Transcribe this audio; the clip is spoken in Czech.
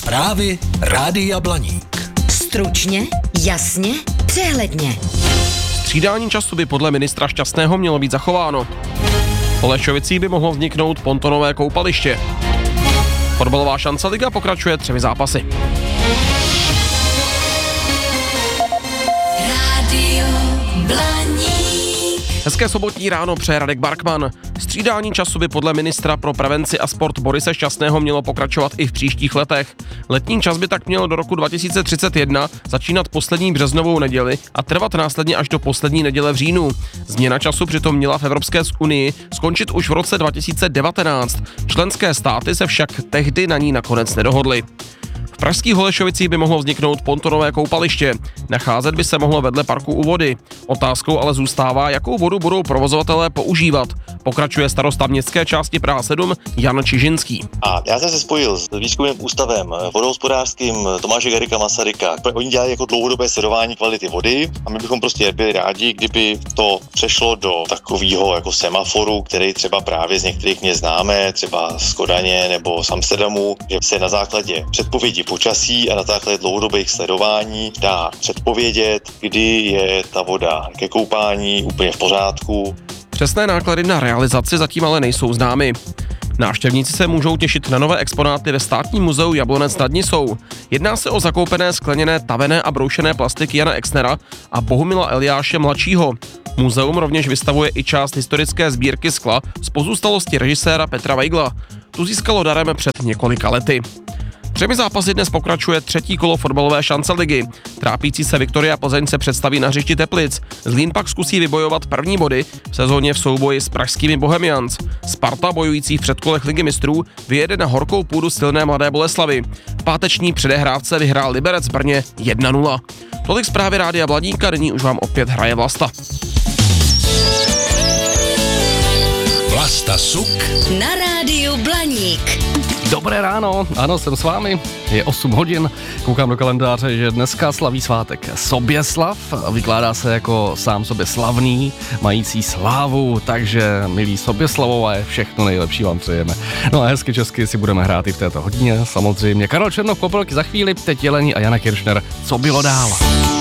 Zprávy Rádia Blaník. Stručně, jasně, přehledně. Střídání času by podle ministra Šťastného mělo být zachováno. V Holešovicích by mohlo vzniknout pontonové koupaliště. Fotbalová šanceliga pokračuje 3 zápasy. Rádio Blaník. Hezké sobotní ráno přeje Radek Barkman. Střídání času by podle ministra pro prevenci a sport Borise Šťastného mělo pokračovat i v příštích letech. Letní čas by tak měl do roku 2031 začínat poslední březnovou neděli a trvat následně až do poslední neděle v říjnu. Změna času přitom měla v Evropské unii skončit už v roce 2019. Členské státy se však tehdy na ní nakonec nedohodly. V pražských Holešovicích by mohlo vzniknout pontonové koupaliště. Nacházet by se mohlo vedle parku u vody. Otázkou ale zůstává, jakou vodu budou provozovatelé používat. Pokračuje starosta městské části Praha 7 Jan Čižinský. A já jsem se spojil s výzkumným ústavem vodohospodářským Tomáše Garrigua Masaryka. Oni dělají jako dlouhodobé sledování kvality vody a my bychom prostě byli rádi, kdyby to přešlo do takového jako semaforu, který třeba právě z některých měst známe, třeba z Kodaně nebo z Amsterdamu, že se na základě předpovědi počasí a na základě dlouhodobých sledování dá předpovědět, kdy je ta voda ke koupání úplně v pořádku. Přesné náklady na realizaci zatím ale nejsou známy. Návštěvníci se můžou těšit na nové exponáty ve Státním muzeu Jablonec nad Nisou. Jedná se o zakoupené skleněné, tavené a broušené plastiky Jana Exnera a Bohumila Eliáše mladšího. Muzeum rovněž vystavuje i část historické sbírky skla z pozůstalosti režiséra Petra Weigla. Tu získalo darem před několika lety. 3 zápasy dnes pokračuje 3. kolo fotbalové šanceligy. Trápící se Viktoria Plzeň se představí na hřišti Teplic. Zlín pak zkusí vybojovat první body v sezóně v souboji s pražskými Bohemians. Sparta, bojující v předkolech Ligy mistrů, vyjede na horkou půdu silné Mladé Boleslavi. V páteční předehrávce vyhrál Liberec v Brně 1-0. Tolik zprávy Rádia Blaníka, nyní už vám opět hraje Vlasta. Vlasta Suk Na Rádiu Blaník. Dobré ráno, ano, jsem s vámi, je 8 hodin, koukám do kalendáře, že dneska slaví svátek Soběslav, vykládá se jako sám sobě slavný, mající slávu, takže milí Soběslavové, všechno nejlepší vám přejeme. No a hezky česky si budeme hrát i v této hodině, samozřejmě. Karel Černov, Popelky za chvíli, teď Jelení a Jana Kiršner, co bylo dál?